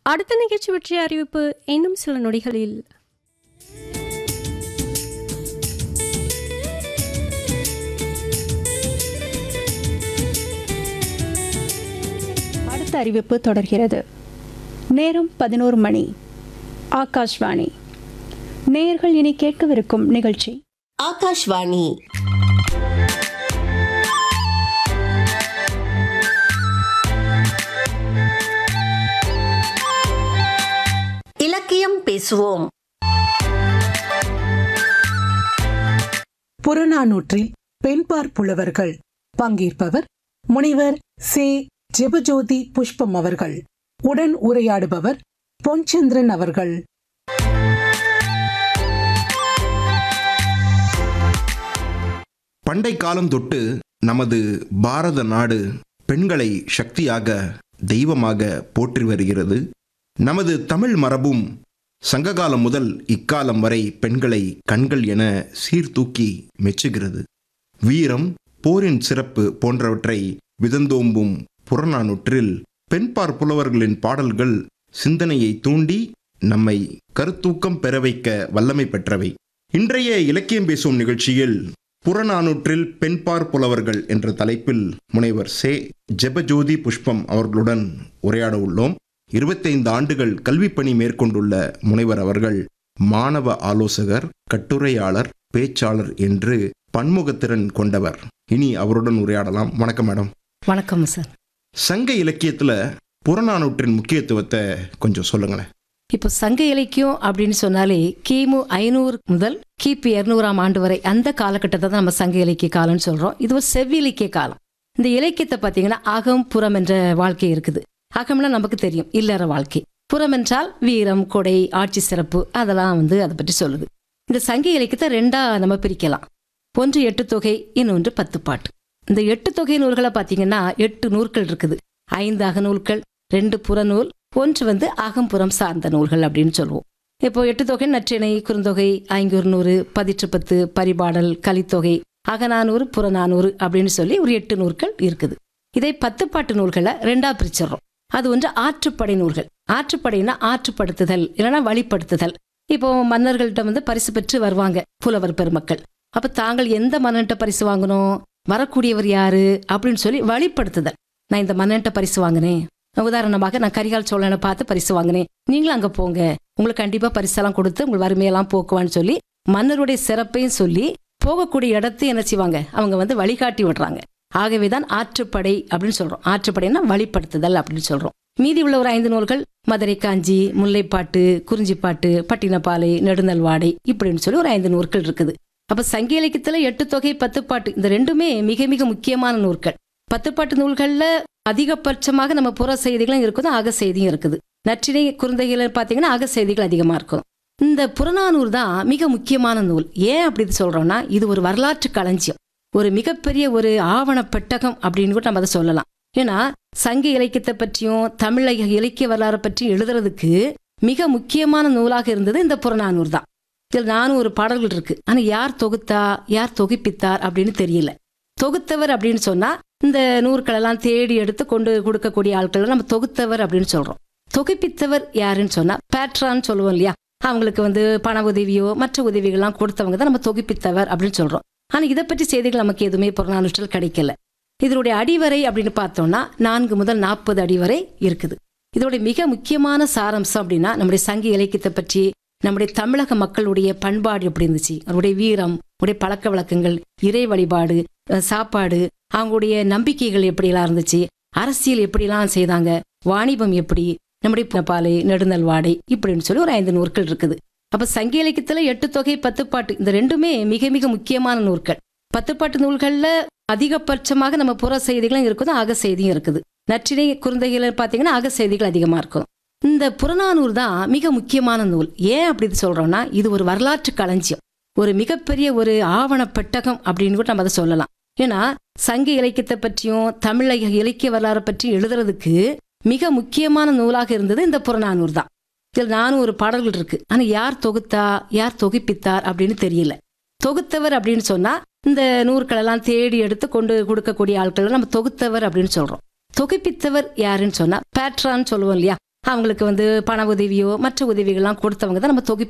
அடுத்த நிகழ்ச்சி பற்றிய அறிவிப்பு இன்னும் சில நொடிகளில். அடுத்த அறிவிப்பு தொடர்கிறது. நேரம் 11 மணி. ஆகாஷ்வாணி. நேயர்கள் இனி கேட்கவிருக்கும் நிகழ்ச்சி ஆகாஷ்வாணி. இலக்கியம் பேசுவோம். புறநானூற்றில் பெண்பார் புலவர்கள். பங்கேற்பவர் முனைவர் சே. ஜெபஜோதி புஷ்பம் அவர்கள். உடன் உரையாடுபவர் பொன்சந்திரன் அவர்கள். பண்டை காலம் தொட்டு நமது பாரத நாடு பெண்களை சக்தியாக, தெய்வமாக போற்றி வருகிறது. நமது தமிழ் மரபும் சங்ககாலம் முதல் இக்காலம் வரை பெண்களை கண்கள் என சீர்தூக்கி மெச்சுகிறது. வீரம், போரின் சிறப்பு போன்றவற்றை விதந்தோம்பும் புறநானூற்றில் பெண்பார் புலவர்களின் பாடல்கள் சிந்தனையை தூண்டி நம்மை கருத்தூக்கம் பெற வைக்க வல்லமை பெற்றவை. இன்றைய இலக்கியம் பேசும் நிகழ்ச்சியில் புறநானூற்றில் பெண்பார் புலவர்கள் என்ற தலைப்பில் முனைவர் சே. ஜெபஜோதி புஷ்பம் அவர்களுடன் உரையாட உள்ளோம். 25 ஆண்டுகள் கல்விப்பணி மேற்கொண்டுள்ள முனைவர் அவர்கள் மாணவ ஆலோசகர், கட்டுரையாளர், பேச்சாளர் என்று பன்முகத்திறன் கொண்டவர். இனி அவருடன் உரையாடலாம். வணக்கம் மேடம். வணக்கம் சார். சங்க இலக்கியத்துல புறநானூற்றின் முக்கியத்துவத்தை கொஞ்சம் சொல்லுங்களேன். இப்போ சங்க இலக்கியம் அப்படின்னு சொன்னாலே கிமு 500 முதல் கிபி 200ஆம் ஆண்டு வரை அந்த காலகட்டத்தை தான் நம்ம சங்க இலக்கிய காலம்னு சொல்றோம். இது ஒரு செவ்விலக்கிய காலம். இந்த இலக்கியத்தை பார்த்தீங்கன்னா அகம் புறம் என்ற வாழ்க்கை இருக்குது. அகம்னா நமக்கு தெரியும், இல்லற வாழ்க்கை. புறம் என்றால் வீரம், கொடை, ஆட்சி சிறப்பு, அதெல்லாம் அதை பற்றி சொல்லுது. இந்த சங்க இலக்கியத்தை 2ஆ நம்ம பிரிக்கலாம். ஒன்று 8 தொகை, இன்னொன்று 10 பாட்டு. இந்த 8 தொகை நூல்களை பார்த்தீங்கன்னா 8 நூல்கள் இருக்குது. 5 அகநூல்கள், 2 புறநூல், ஒன்று அகம்புறம் சார்ந்த நூல்கள் அப்படின்னு சொல்லுவோம். இப்போ 8 தொகை நற்றிணை, குறுந்தொகை, ஐங்குறுநூறு, பதிற்றுப்பத்து, பரிபாடல், கலித்தொகை, அகநானூறு, புறநானூறு அப்படின்னு சொல்லி ஒரு 8 நூல்கள் இருக்குது. இதை 10 பாட்டு நூல்களை 2ஆ பிரிச்சிடறோம். அது ஒன்று ஆற்றுப்படை நூல்கள். ஆற்றுப்படைனா ஆற்றுப்படுத்துதல், இல்லைன்னா வழிப்படுத்துதல். இப்போ மன்னர்கள்ட்ட பரிசு பெற்று வருவாங்க புலவர் பெருமக்கள். அப்ப தாங்கள் எந்த மன்னன்ட்ட பரிசு வாங்கணும், வரக்கூடியவர் யாரு அப்படின்னு சொல்லி வழிப்படுத்துதல். நான் இந்த மன்னன்ட்ட பரிசு வாங்கினேன், உதாரணமாக நான் கரிகால் சோழனை பார்த்து பரிசு வாங்கினேன், நீங்களும் அங்க போங்க, உங்களுக்கு கண்டிப்பா பரிசெல்லாம் கொடுத்து உங்கள் வறுமையெல்லாம் போக்குவான்னு சொல்லி மன்னருடைய சிறப்பையும் சொல்லி போகக்கூடிய இடத்தையும் என்ன செய்வாங்க, அவங்க வழிகாட்டி விடுறாங்க. ஆகவேதான் ஆற்றுப்படை அப்படின்னு சொல்றோம். ஆற்றுப்படைன்னா வழிப்படுத்துதல் அப்படின்னு சொல்றோம். மீதி உள்ள ஒரு 5 நூல்கள் மதுரை காஞ்சி, முல்லைப்பாட்டு, குறிஞ்சிப்பாட்டு, பட்டினப்பாலை, நெடுநல்வாடை இப்படின்னு சொல்லி ஒரு 5 நூல்கள் இருக்குது. அப்ப சங்க இலக்கியத்துல 8 தொகை 10 பாட்டு இந்த ரெண்டுமே மிக மிக முக்கியமான நூல்கள். 10 பாட்டு நூல்கள்ல அதிகபட்சமாக நம்ம புற செய்திகளும் இருக்குது, அக செய்தியும் இருக்குது. நற்றிணை, குறுந்தொகையில பாத்தீங்கன்னா அக செய்திகள் அதிகமா இருக்கும். இந்த புறநானூறு தான் மிக முக்கியமான நூல். ஏன் அப்படி சொல்றோம்னா இது ஒரு வரலாற்று களஞ்சியம், ஒரு மிகப்பெரிய ஒரு ஆவண பெட்டகம் அப்படின்னு கூட நம்ம அதை சொல்லலாம். ஏன்னா சங்க இலக்கியத்தை பற்றியும் தமிழ் இலக்கிய வரலாறு பற்றியும் எழுதுறதுக்கு மிக முக்கியமான நூலாக இருந்தது இந்த புறநானூறு தான். இதில் 400 பாடல்கள் இருக்கு. ஆனா யார் தொகுத்தா, யார் தொகுப்பித்தார் அப்படின்னு தெரியல. தொகுத்தவர் அப்படின்னு சொன்னா இந்த நூற்களெல்லாம் தேடி எடுத்து கொண்டு கொடுக்கக்கூடிய ஆட்கள் நம்ம தொகுத்தவர் அப்படின்னு சொல்றோம். தொகுப்பித்தவர் யாருன்னு சொன்னா பேட்ரான்னு சொல்லுவோம் இல்லையா, அவங்களுக்கு பண உதவியோ மற்ற உதவிகள்லாம் கொடுத்தவங்க தான் நம்ம தொகுப்பித்தவர் அப்படின்னு சொல்றோம். ஆனா இதை பற்றி செய்திகள் நமக்கு எதுவுமே புறநானூற்றில் கிடைக்கல. இதனுடைய அடிவரை அப்படின்னு பார்த்தோம்னா 4 முதல் 40 அடிவரை இருக்குது. இதோடைய மிக முக்கியமான சாரம்சம் அப்படின்னா நம்முடைய சங்க இலக்கியத்தை பற்றி, நம்முடைய தமிழக மக்களுடைய பண்பாடு எப்படி இருந்துச்சு, அவருடைய வீரம், அவருடைய பழக்க வழக்கங்கள், இறை வழிபாடு, சாப்பாடு, அவங்களுடைய நம்பிக்கைகள் எப்படிலாம் இருந்துச்சு, அரசியல் எப்படிலாம் செய்தாங்க, வாணிபம் எப்படி, நம்முடைய பாலை, நெடுநல்வாடை இப்படின்னு சொல்லி ஒரு 5 நூல்கள் இருக்குது. அப்ப சங்க இலக்கியத்துல 8 தொகை 10 பாட்டு இந்த ரெண்டுமே மிக மிக முக்கியமான நூல்கள். 10 பாட்டு நூல்கள்ல அதிகபட்சமாக நம்ம புற செய்திகளும் இருக்குது, அக செய்தியும் இருக்குது. நற்றிணை, குறுந்தொகையில பாத்தீங்கன்னா அக செய்திகள் அதிகமா இருக்கும். இந்த புறநானூறு தான் மிக முக்கியமான நூல். ஏன் அப்படி சொல்றோம்னா இது ஒரு வரலாற்று களஞ்சியம், ஒரு மிகப்பெரிய ஒரு ஆவண பெட்டகம் அப்படின்னு கூட நம்ம அதை சொல்லலாம். ஏன்னா சங்க இலக்கியத்தை பற்றியும் தமிழ் இலக்கிய வரலாறு பற்றியும் எழுதுறதுக்கு மிக முக்கியமான நூலாக இருந்தது இந்த புறநானூறு தான். இதில் 400 பாடல்கள் இருக்கு. ஆனா யார் தொகுத்தா, யார் தொகுப்பித்தார் அப்படின்னு தெரியல. தொகுத்தவர் அப்படின்னு சொன்னா இந்த நூற்களெல்லாம் தேடி எடுத்து கொண்டு கொடுக்கக்கூடிய ஆட்கள் நம்ம தொகுத்தவர் அப்படின்னு சொல்றோம். தொகுப்பித்தவர் யாருன்னு சொன்னா பேட்ரான்னு சொல்லுவோம் இல்லையா, அவங்களுக்கு பண உதவியோ மற்ற உதவிகள்லாம் கொடுத்தவங்க தான் நம்ம தொகுப்பு